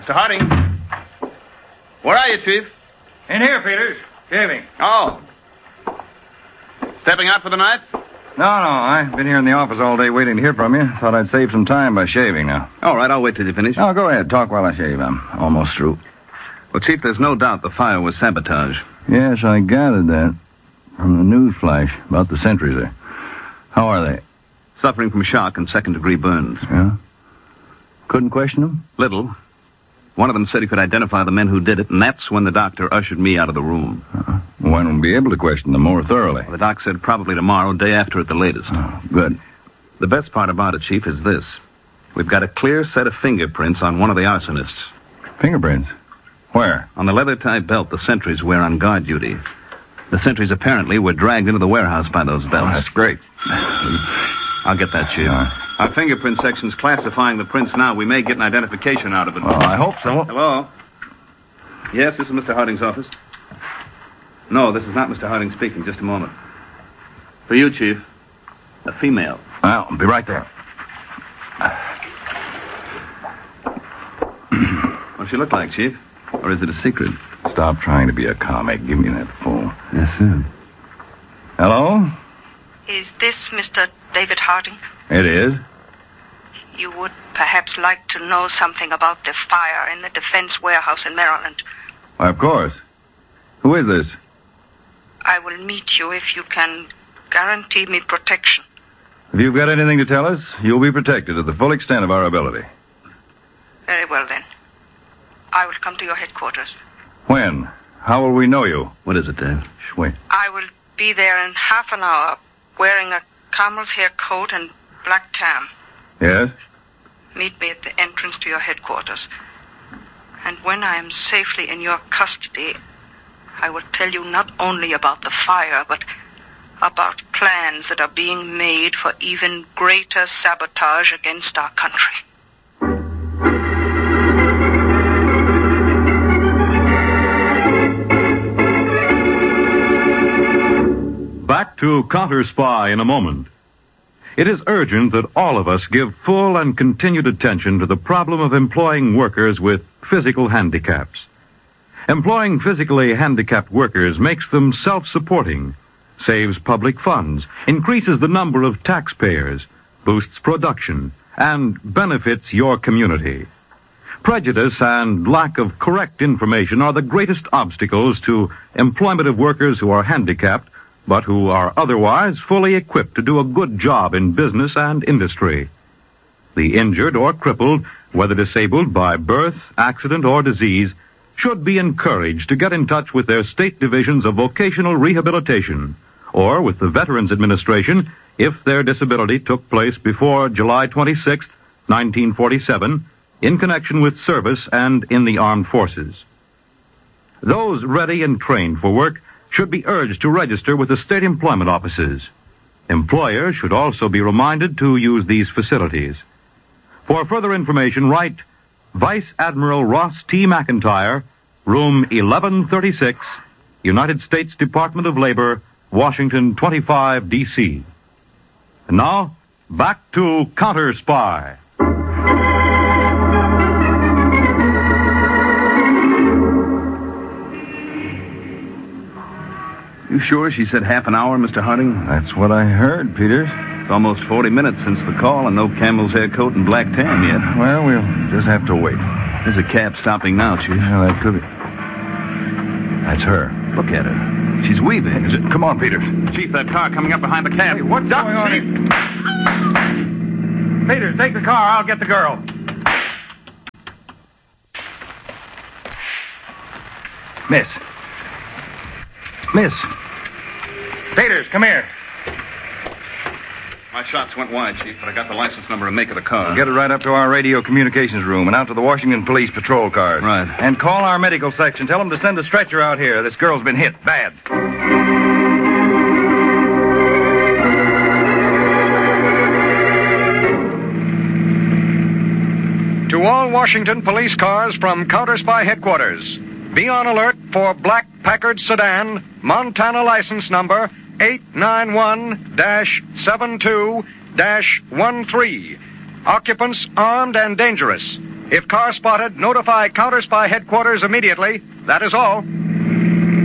Mr. Harding. Where are you, Chief? In here, Peters. Shaving. Oh. Stepping out for the night? No, I've been here in the office all day waiting to hear from you. Thought I'd save some time by shaving now. All right, I'll wait till you finish. Oh, go ahead. Talk while I shave. I'm almost through. Well, Chief, there's no doubt the fire was sabotage. Yes, I gathered that from the news flash about the sentries there. How are they? Suffering from shock and second-degree burns. Yeah? Couldn't question them? Little. One of them said he could identify the men who did it, and that's when the doctor ushered me out of the room. When will be able to question them more thoroughly? Well, the doc said probably tomorrow, day after at the latest. Oh, good. The best part about it, Chief, is this. We've got a clear set of fingerprints on one of the arsonists. Fingerprints? Where? On the leather-tied belt the sentries wear on guard duty. The sentries apparently were dragged into the warehouse by those belts. Oh, that's great. I'll get that, Chief. All right. Our fingerprint section's classifying the prints now. We may get an identification out of it. Well, I hope so. Hello? Yes, this is Mr. Harding's office. No, this is not Mr. Harding speaking. Just a moment. For you, Chief. A female. Well, I'll be right there. What's she look like, Chief? Or is it a secret? Stop trying to be a comic. Give me that phone. Yes, sir. Hello? Is this Mr. David Harding? It is. You would perhaps like to know something about the fire in the defense warehouse in Maryland. Why, of course. Who is this? I will meet you if you can guarantee me protection. If you've got anything to tell us, you'll be protected to the full extent of our ability. Very well, then. I will come to your headquarters. When? How will we know you? What is it, Dave? Wait. I will be there in half an hour, wearing a camel's hair coat and black tam. Yes? Meet me at the entrance to your headquarters. And when I am safely in your custody, I will tell you not only about the fire, but about plans that are being made for even greater sabotage against our country. Back to Counter Spy in a moment. It is urgent that all of us give full and continued attention to the problem of employing workers with physical handicaps. Employing physically handicapped workers makes them self-supporting, saves public funds, increases the number of taxpayers, boosts production, and benefits your community. Prejudice and lack of correct information are the greatest obstacles to employment of workers who are handicapped, but who are otherwise fully equipped to do a good job in business and industry. The injured or crippled, whether disabled by birth, accident, or disease, should be encouraged to get in touch with their state divisions of vocational rehabilitation, or with the Veterans Administration if their disability took place before July 26, 1947, in connection with service and in the armed forces. Those ready and trained for work should be urged to register with the state employment offices. Employers should also be reminded to use these facilities. For further information, write Vice Admiral Ross T. McIntyre, Room 1136, United States Department of Labor, Washington 25, D.C. And now, back to Counter Spy. You sure she said half an hour, Mr. Harding? That's what I heard, Peters. It's almost 40 minutes since the call and no camel's hair coat and black tam yet. Well, we'll just have to wait. There's a cab stopping now, Chief. Yeah, that could be. That's her. Look at her. She's weaving. Is it? Come on, Peters. Chief, that car coming up behind the cab. Hey, what's going on here? Peters, take the car. I'll get the girl. Miss. Peters, come here. My shots went wide, Chief, but I got the license number and make of the car. Get it right up to our radio communications room and out to the Washington Police patrol cars. Right. And call our medical section. Tell them to send a stretcher out here. This girl's been hit bad. To all Washington police cars from Counter Spy headquarters, be on alert for black Packard sedan, Montana license number 891-72-13. Occupants armed and dangerous. If car spotted, notify Counter Spy headquarters immediately. That is all.